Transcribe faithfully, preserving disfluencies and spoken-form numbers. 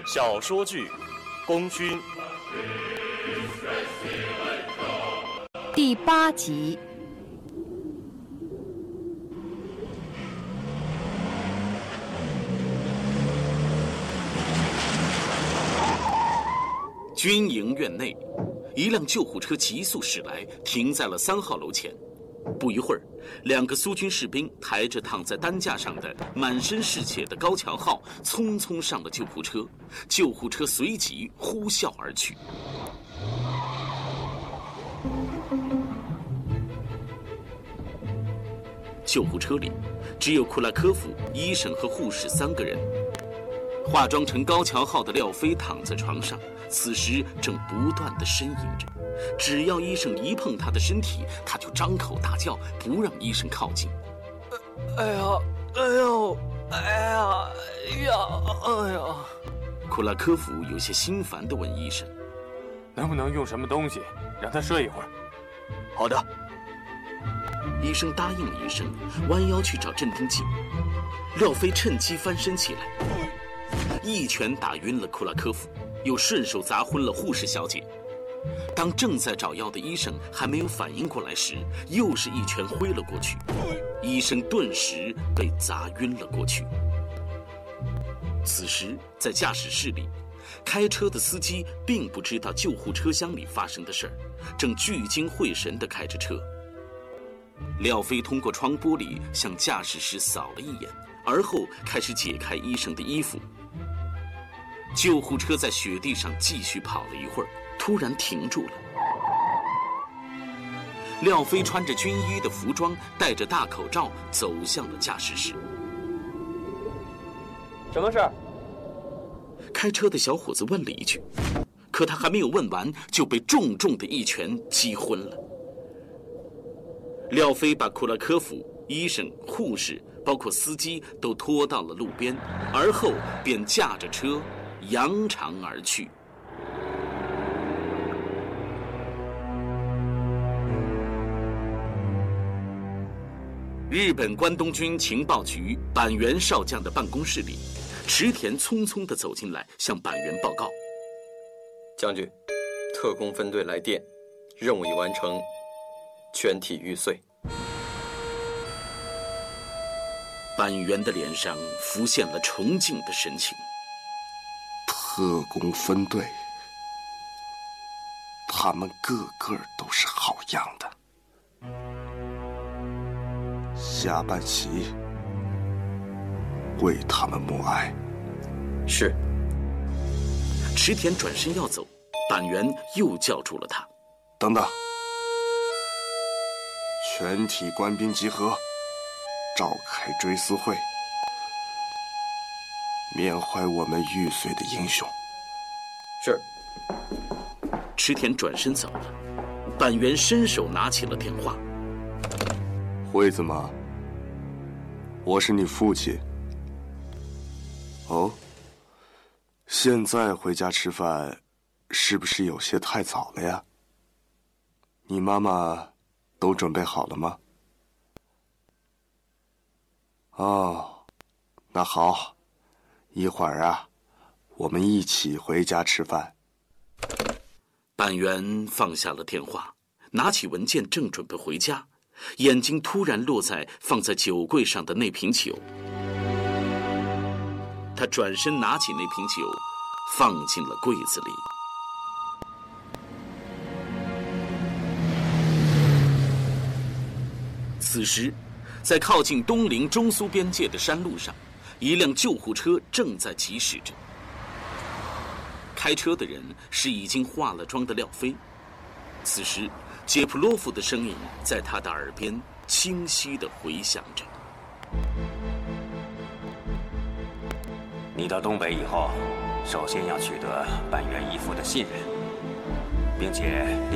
小说剧《功勋》 第八集。 军营院内，一辆救护车急速驶来，停在了三号楼前。不一会儿，两个苏军士兵抬着躺在担架上的满身是血的高桥浩，匆匆上了救护车。救护车随即呼啸而去。救护车里只有库拉科夫、医生和护士三个人。化妆成高桥浩的廖飞躺在床上，此时正不断地呻吟着。只要医生一碰他的身体，他就张口大叫，不让医生靠近。 哎呀，哎呦，哎呀，哎呀，哎呀！ 库拉科夫有些心烦地问医生：“ 能不能用什么东西让他睡一会儿？” 好的。 医生答应了一声，弯腰去找镇定剂。廖飞趁机翻身起来，一拳打晕了库拉科夫，又顺手砸昏了护士小姐。当正在找药的医生还没有反应过来时，又是一拳挥了过去，医生顿时被砸晕了过去。此时在驾驶室里，开车的司机并不知道救护车厢里发生的事儿，正聚精会神地开着车。廖飞通过窗玻璃向驾驶室扫了一眼，而后开始解开医生的衣服。救护车在雪地上继续跑了一会儿，突然停住了。廖飞穿着军医的服装，戴着大口罩，走向了驾驶室。 什么事？ 开车的小伙子问了一句，可他还没有问完，就被重重的一拳击昏了。廖飞把库拉科夫、医生、护士，包括司机都拖到了路边，而后便驾着车扬长而去。日本关东军情报局板垣少将的办公室里，池田匆匆地走进来，向板垣报告： 将军，特工分队来电，任务已完成，全体玉碎。 板垣的脸上浮现了崇敬的神情。 特工分队，他们个个都是好样的。下半旗为他们默哀。 是。 池田转身要走，板垣又叫住了他： 等等，全体官兵集合，召开追思会，缅怀我们玉碎的英雄。 是。 池田转身走了，板垣伸手拿起了电话： 惠子吗？我是你父亲。哦，现在回家吃饭，是不是有些太早了呀？你妈妈都准备好了吗？哦，那好，一会儿啊，我们一起回家吃饭。 板垣放下了电话，拿起文件正准备回家，眼睛突然落在放在酒柜上的那瓶酒。他转身拿起那瓶酒，放进了柜子里。此时，在靠近东邻中苏边界的山路上，一辆救护车正在疾驶着。开车的人是已经化了妆的廖飞。此时，杰普洛夫的声音在他的耳边清晰地回响着： 你到东北以后，首先要取得板垣义父的信任，并且